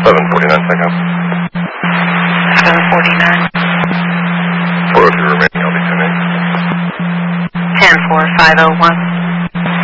7:49 seconds. 7:49. 402 remaining, I'll be tuning. 10-4, 501.